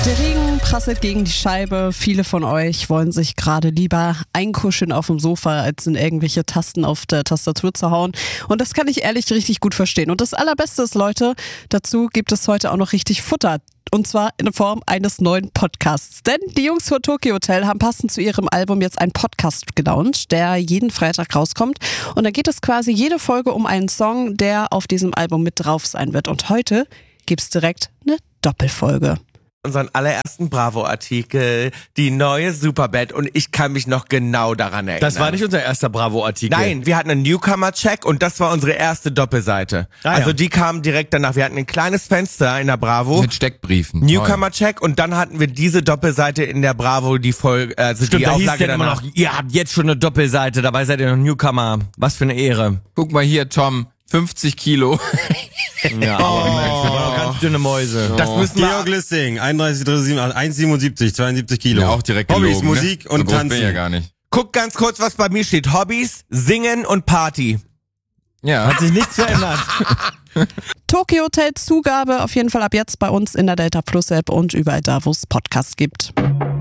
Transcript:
Der Regen prasselt gegen die Scheibe. Viele von euch wollen sich gerade lieber einkuscheln auf dem Sofa, als in irgendwelche Tasten auf der Tastatur zu hauen. Und das kann ich ehrlich richtig gut verstehen. Und das Allerbeste ist, Leute, dazu gibt es heute auch noch richtig Futter. Und zwar in Form eines neuen Podcasts. Denn die Jungs von Tokio Hotel haben passend zu ihrem Album jetzt einen Podcast gelauncht, der jeden Freitag rauskommt. Und da geht es quasi jede Folge um einen Song, der auf diesem Album mit drauf sein wird. Und heute gibt's direkt eine Doppelfolge. Unseren allerersten Bravo-Artikel, die neue Superbad, und ich kann mich noch genau daran erinnern. Das war nicht unser erster Bravo-Artikel. Nein, wir hatten einen Newcomer-Check und das war unsere erste Doppelseite. Also die kam direkt danach. Wir hatten ein kleines Fenster in der Bravo. Mit Steckbriefen. Newcomer-Check und dann hatten wir diese Doppelseite in der Bravo, die Folge, Stimmt, die da hieß Auflage ja immer noch, ihr habt jetzt schon eine Doppelseite, dabei seid ihr noch Newcomer. Was für eine Ehre. Guck mal hier, Tom, 50 Kilo. Ja, aber wir waren auch ganz dünne Mäuse. Das müssen wir... Georg Lissing, 1,77, 72 Kilo. Ja, auch direkt Hobbys, gelogen, Musik ne? und So groß Tanzen. bin ich ja gar nicht. Guck ganz kurz, was bei mir steht. Hobbys, Singen und Party. Ja. Hat sich nichts verändert. Tokio Hotel Zugabe auf jeden Fall ab jetzt bei uns in der Delta Plus App und überall da, wo es Podcasts gibt.